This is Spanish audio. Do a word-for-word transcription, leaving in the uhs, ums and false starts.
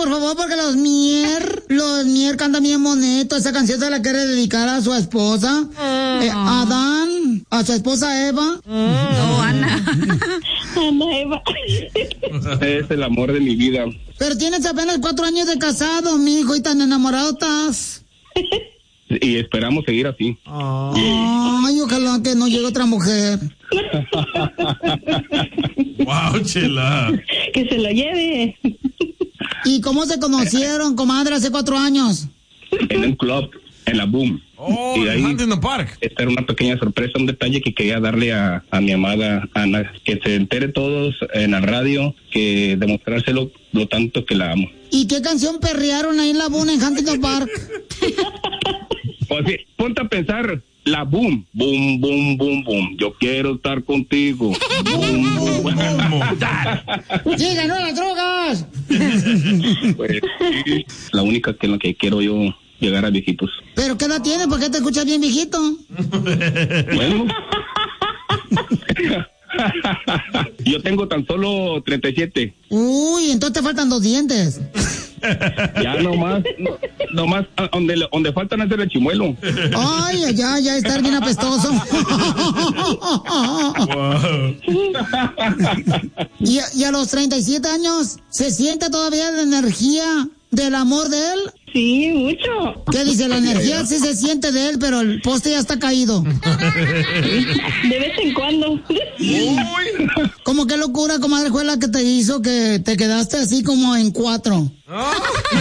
por favor, porque los Mier, los Mier cantan bien bonito. Esa canción se la quiere dedicar a su esposa, uh-huh. eh, Adán, a su esposa Eva. Uh-huh. No, Ana. Ana Eva. Es el amor de mi vida. Pero tienes apenas cuatro años de casado, mijo, y tan enamorado estás. Y esperamos seguir así. Oh. Ay, ojalá que no llegue otra mujer. Wow, Chela. Que se lo lleve. ¿Y cómo se conocieron, comadre, hace cuatro años? En un club, en la Boom. Oh, y ahí, in the park. Esta era una pequeña sorpresa, un detalle que quería darle a, a mi amada Ana, que se entere todos en la radio, que demostrárselo lo tanto que la amo. ¿Y qué canción perrearon ahí en la Boom, en Huntington Park? Pues sí, ponte a pensar, la Boom, boom, boom, boom, boom, yo quiero estar contigo. Boom, boom, boom. ¡Sí, ganó las drogas! Pues sí, la única que en la que quiero yo llegar a viejitos. ¿Pero qué edad tienes? ¿Por qué te escuchas bien viejito? Bueno. Yo tengo tan solo treinta y siete. Uy, entonces te faltan dos dientes. Ya nomás, no, nomás donde, donde faltan hacer el chimuelo. Ay, ya, ya estar bien apestoso. Wow. ¿Y, a, y a los treinta y siete años, ¿se siente todavía la energía del amor de él? Sí, mucho. ¿Qué dice? La energía sí se siente de él, pero el poste ya está caído. De vez en cuando. Uy. ¿Cómo qué locura, comadre, fue la que te hizo que te quedaste así como en cuatro? ¿Ah?